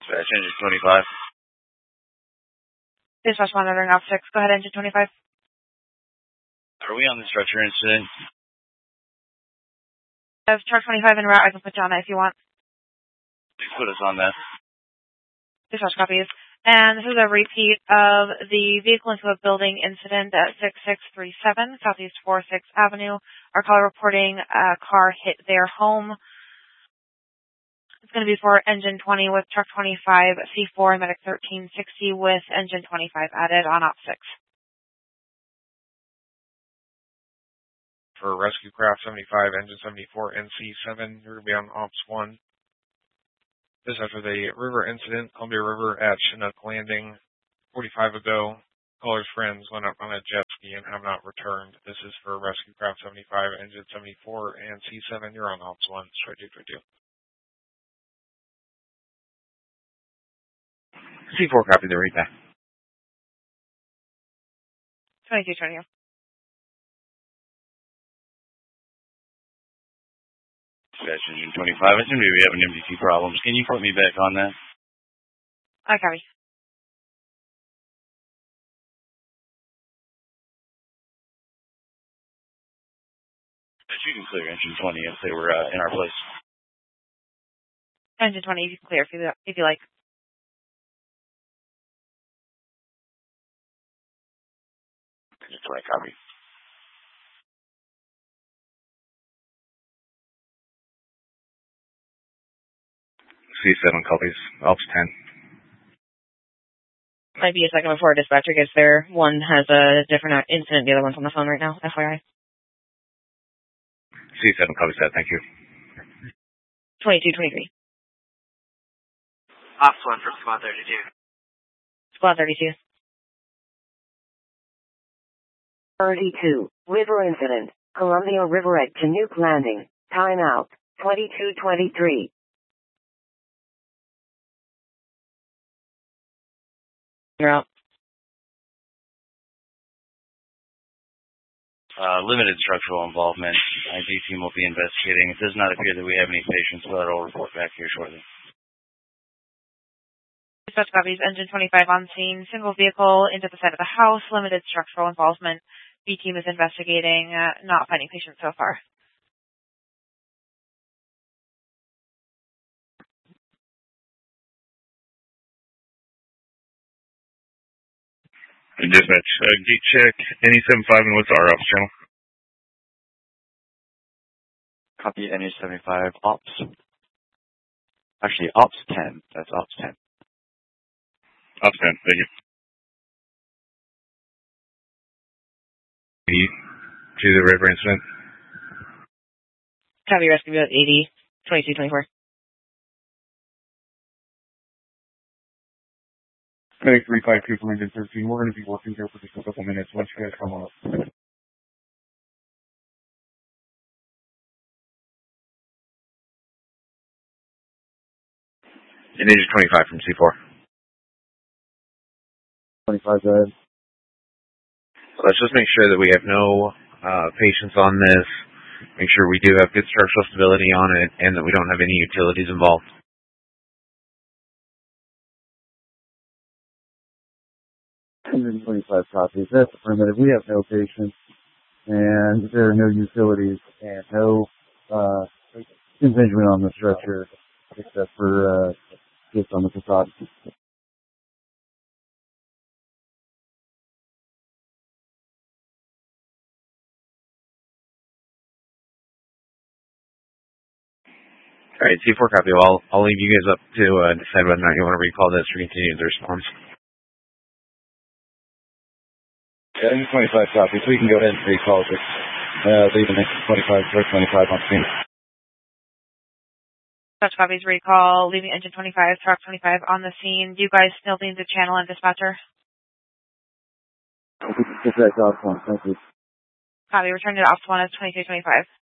Engine 25. Dispatch monitoring off 6. Go ahead, Engine 25. Are we on the structure incident? I have truck 25 en route. I can put you on that if you want. Please put us on that. Dispatch copies. And this is a repeat of the vehicle into a building incident at 6637 Southeast 46th Avenue. Our caller reporting a car hit their home. It's going to be for Engine 20 with Truck 25, C4, and Medic 1360 with Engine 25 added on Op 6. For Rescue Craft 75, Engine 74, NC7, you're going to be on Ops 1. This after the river incident, Columbia River at Chinook Landing. 45 ago, caller's friends went up on a jet ski and have not returned. This is for Rescue Craft 75, Engine 74, and C7, you're on Ops 1, straight 222. C4 copy the read back. 2220. Engine 25. I assume we have an MDT problems. Can you put me back on that? I copy. You can clear Engine 20 if they were in our place. Engine 20, you can clear if you like. Engine 20 copy. C7 copies. Ops 10. Might be a second before dispatcher gets there. One has a different incident. The other one's on the phone right now, FYI. C7 copies that. Thank you. 2223. Ops 1 for Squad 32. Squad 32. 32. River incident. Columbia River at Chinook Landing. Timeout. 2223. You're out. Limited structural involvement. ID team will be investigating. It does not appear that we have any patients, but I'll report back here shortly. Dispatch copies. Engine 25 on scene. Single vehicle into the side of the house. Limited structural involvement. B team is investigating. Not finding patients so far. Dispatch, gate check, NE75 and what's our ops channel? Copy NE75 ops. Actually, ops 10. That's ops 10. Ops 10, thank you. To the river incident. Copy rescue at 80, 2224. Medic 352 from Engine 13. We're going to be working here for just a couple minutes once you guys come up. And Engine 25 from C4. 25 dead. Let's just make sure that we have no patients on this. Make sure we do have good structural stability on it and that we don't have any utilities involved. Engine 25 copies. That's affirmative. We have no patients, and there are no utilities, and no impingement on the structure, except for just on the facade. All right, C4 copy. Well, I'll leave you guys up to decide whether or not you want to recall this or continue the response. Yeah, 25 copies. We can go ahead and recall this. Leaving 25, truck 25 on scene. Dispatch copies recall, leaving Engine 25, Truck 25 on the scene. Do you guys still need the channel and dispatcher? Dispatch off one. Thank you. Copy. Return to Ops 1 as 2225.